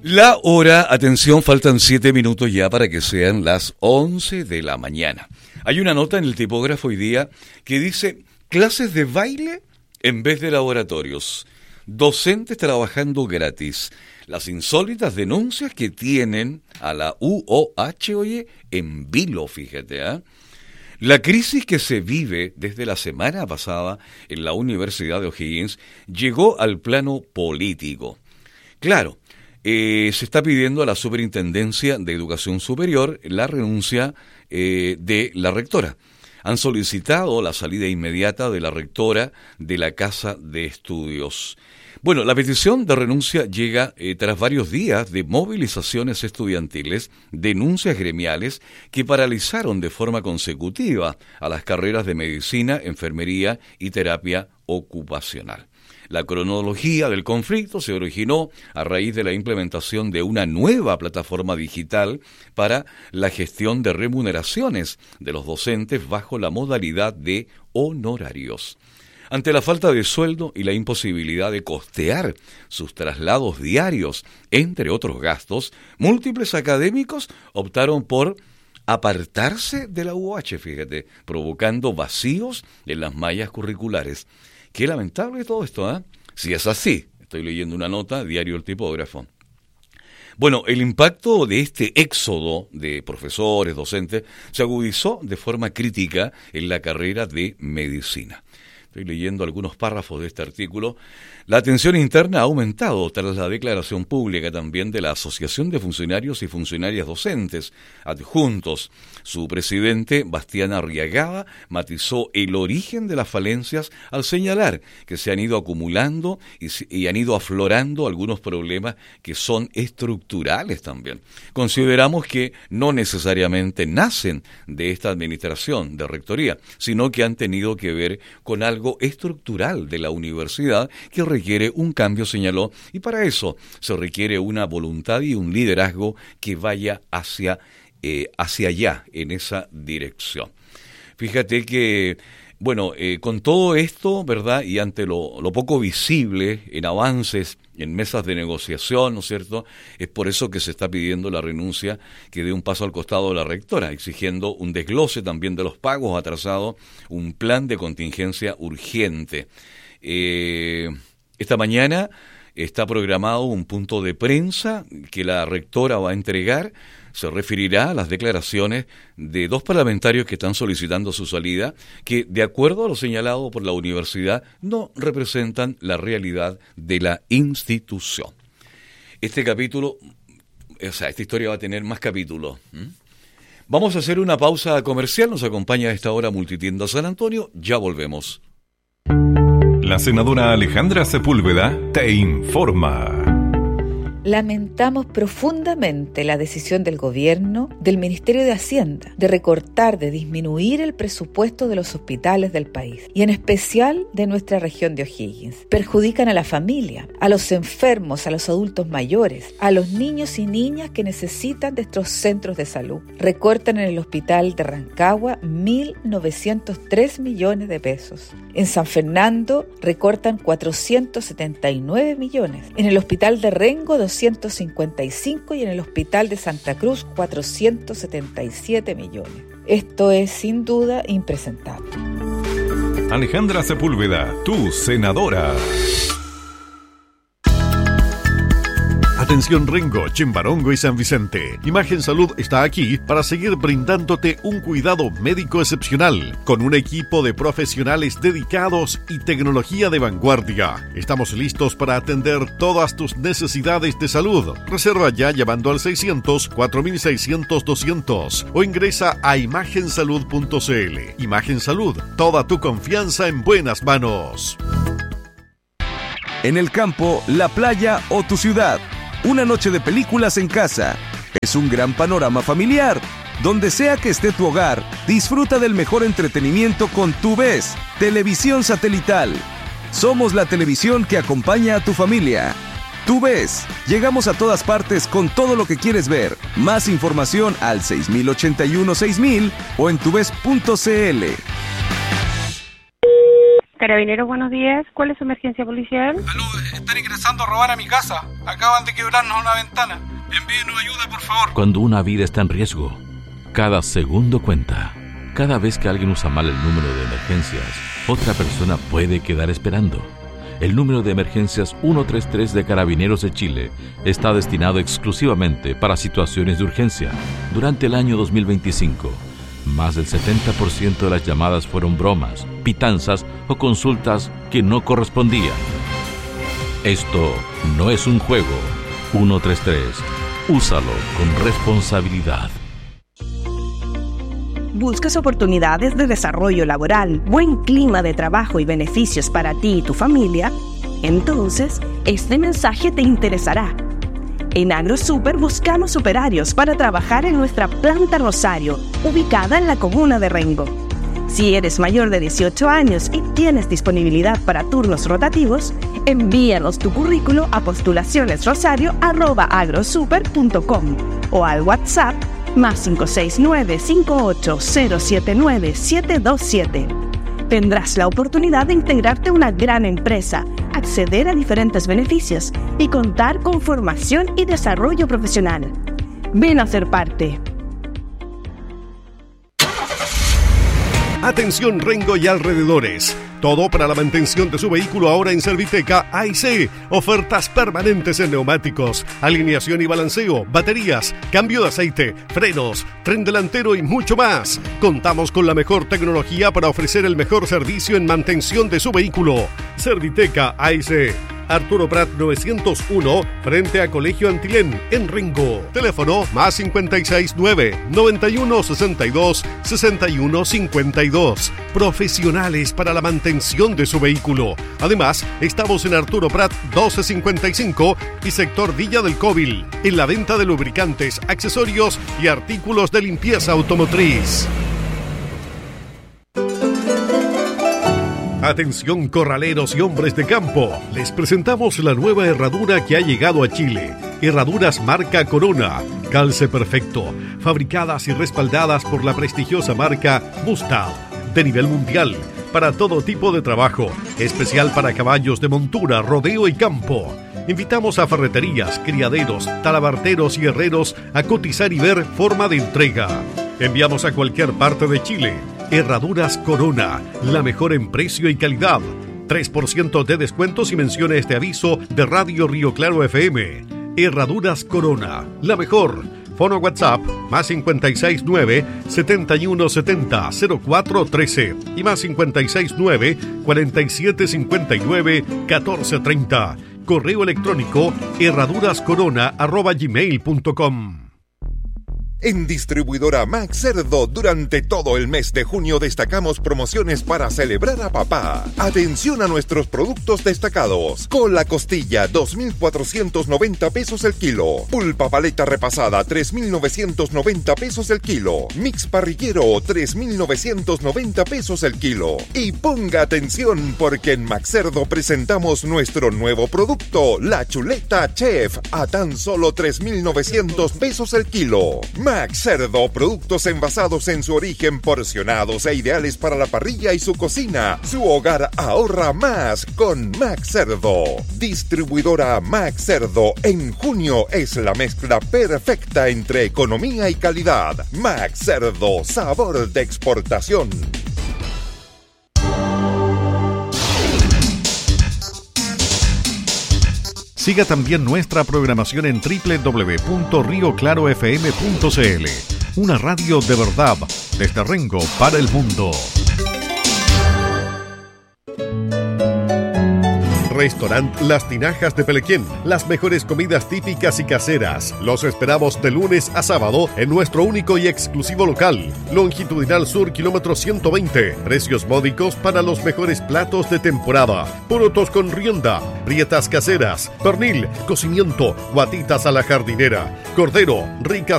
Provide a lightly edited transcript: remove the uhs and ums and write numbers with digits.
La hora, atención, faltan 7 minutos ya para que sean las 11 de la mañana. Hay una nota en el tipógrafo hoy día que dice clases de baile en vez de laboratorios. Docentes trabajando gratis. Las insólitas denuncias que tienen a la UOH, oye, en vilo, fíjate, ¿ah? La crisis que se vive desde la semana pasada en la Universidad de O'Higgins llegó al plano político. Claro, se está pidiendo a la Superintendencia de Educación Superior la renuncia de la rectora. Han solicitado la salida inmediata de la rectora de la Casa de Estudios. Bueno, la petición de renuncia llega tras varios días de movilizaciones estudiantiles, denuncias gremiales que paralizaron de forma consecutiva a las carreras de medicina, enfermería y terapia ocupacional. La cronología del conflicto se originó a raíz de la implementación de una nueva plataforma digital para la gestión de remuneraciones de los docentes bajo la modalidad de honorarios. Ante la falta de sueldo y la imposibilidad de costear sus traslados diarios, entre otros gastos, múltiples académicos optaron por apartarse de la UOH, fíjate, provocando vacíos en las mallas curriculares. Qué lamentable todo esto, ¿eh? Si es así, estoy leyendo una nota, diario El Tipógrafo. Bueno, el impacto de este éxodo de profesores, docentes, se agudizó de forma crítica en la carrera de medicina. Estoy leyendo algunos párrafos de este artículo. La tensión interna ha aumentado tras la declaración pública también de la Asociación de Funcionarios y Funcionarias Docentes Adjuntos. Su presidente, Bastián Arriagada, matizó el origen de las falencias al señalar que se han ido acumulando y han ido aflorando algunos problemas que son estructurales también. Consideramos que no necesariamente nacen de esta administración de rectoría, sino que han tenido que ver con algo estructural de la universidad que requiere un cambio, señaló, y para eso se requiere una voluntad y un liderazgo que vaya hacia allá, en esa dirección. Fíjate que, bueno, con todo esto, ¿verdad?, y ante lo poco visible en avances, en mesas de negociación, ¿no es cierto?, es por eso que se está pidiendo la renuncia, que dé un paso al costado de la rectora, exigiendo un desglose también de los pagos atrasados, un plan de contingencia urgente. Esta mañana está programado un punto de prensa que la rectora va a entregar. Se referirá a las declaraciones de 2 parlamentarios que están solicitando su salida, que, de acuerdo a lo señalado por la universidad, no representan la realidad de la institución. Este capítulo, esta historia va a tener más capítulos. Vamos a hacer una pausa comercial. Nos acompaña a esta hora Multitienda San Antonio. Ya volvemos. La senadora Alejandra Sepúlveda te informa. Lamentamos profundamente la decisión del Gobierno, del Ministerio de Hacienda, de recortar, de disminuir el presupuesto de los hospitales del país, y en especial de nuestra región de O'Higgins. Perjudican a la familia, a los enfermos, a los adultos mayores, a los niños y niñas que necesitan de estos centros de salud. Recortan en el hospital de Rancagua 1.903 millones de pesos. En San Fernando recortan 479 millones. En el hospital de Rengo 255 y en el hospital de Santa Cruz 477 millones. Esto es sin duda impresentable. Alejandra Sepúlveda, tu senadora. Atención Rengo, Chimbarongo y San Vicente. Imagen Salud está aquí para seguir brindándote un cuidado médico excepcional, con un equipo de profesionales dedicados y tecnología de vanguardia. Estamos listos para atender todas tus necesidades de salud. Reserva ya llamando al 600-4600-200 o ingresa a imagensalud.cl. Imagen Salud, toda tu confianza en buenas manos. En el campo, la playa o tu ciudad. Una noche de películas en casa. Es un gran panorama familiar. Donde sea que esté tu hogar, disfruta del mejor entretenimiento con TuVes, televisión satelital. Somos la televisión que acompaña a tu familia. TuVes, llegamos a todas partes con todo lo que quieres ver. Más información al 6081-6000 o en tuves.cl. Carabineros, buenos días. ¿Cuál es su emergencia policial? Aló, están ingresando a robar a mi casa. Acaban de quebrarnos una ventana. Envíenos ayuda, por favor. Cuando una vida está en riesgo, cada segundo cuenta. Cada vez que alguien usa mal el número de emergencias, otra persona puede quedar esperando. El número de emergencias 133 de Carabineros de Chile está destinado exclusivamente para situaciones de urgencia. Durante el año 2025, más del 70% de las llamadas fueron bromas, pitanzas o consultas que no correspondían. Esto no es un juego. 133. Úsalo con responsabilidad. ¿Buscas oportunidades de desarrollo laboral, buen clima de trabajo y beneficios para ti y tu familia? Entonces, este mensaje te interesará. En AgroSuper buscamos operarios para trabajar en nuestra planta Rosario, ubicada en la comuna de Rengo. Si eres mayor de 18 años y tienes disponibilidad para turnos rotativos, envíanos tu currículo a postulacionesrosario@agrosuper.com o al WhatsApp +569 58079 727. Tendrás la oportunidad de integrarte a una gran empresa, acceder a diferentes beneficios y contar con formación y desarrollo profesional. Ven a ser parte. Atención Rengo y alrededores. Todo para la mantención de su vehículo ahora en Serviteca AIC. Ofertas permanentes en neumáticos, alineación y balanceo, baterías, cambio de aceite, frenos, tren delantero y mucho más. Contamos con la mejor tecnología para ofrecer el mejor servicio en mantención de su vehículo. Serviteca AIC. Arturo Prat 901, frente a Colegio Antilén, en Rengo. Teléfono +569 9162 6152. Profesionales para la mantención de su vehículo. Además, estamos en Arturo Prat 1255 y sector Villa del Cóbil, en la venta de lubricantes, accesorios y artículos de limpieza automotriz. Atención corraleros y hombres de campo, les presentamos la nueva herradura que ha llegado a Chile. Herraduras marca Corona, calce perfecto, fabricadas y respaldadas por la prestigiosa marca Mustang, de nivel mundial, para todo tipo de trabajo, especial para caballos de montura, rodeo y campo. Invitamos a ferreterías, criaderos, talabarteros y herreros a cotizar y ver forma de entrega. Enviamos a cualquier parte de Chile. Herraduras Corona, la mejor en precio y calidad. 3% de descuento si menciona este aviso de Radio Río Claro FM. Herraduras Corona, la mejor. Fono WhatsApp +569 7170 0413 y +569 4759 1430. Correo electrónico herradurascorona@gmail.com. En Distribuidora Max Cerdo, durante todo el mes de junio destacamos promociones para celebrar a papá. Atención a nuestros productos destacados. Cola costilla, 2.490 pesos el kilo. Pulpa paleta repasada, 3.990 pesos el kilo. Mix parrillero, 3.990 pesos el kilo. Y ponga atención, porque en Max Cerdo presentamos nuestro nuevo producto, la chuleta Chef, a tan solo 3.900 pesos el kilo. Max Cerdo, productos envasados en su origen, porcionados e ideales para la parrilla y su cocina. Su hogar ahorra más con Max Cerdo. Distribuidora Max Cerdo, en junio es la mezcla perfecta entre economía y calidad. Max Cerdo, sabor de exportación. Siga también nuestra programación en www.rioclarofm.cl. Una radio de verdad, desde Rengo para el mundo. Restaurant Las Tinajas de Pelequén. Las mejores comidas típicas y caseras. Los esperamos de lunes a sábado en nuestro único y exclusivo local. Longitudinal Sur, kilómetro 120. Precios módicos para los mejores platos de temporada. Porotos con rienda, rietas caseras, pernil, cocimiento, guatitas a la jardinera, cordero, ricas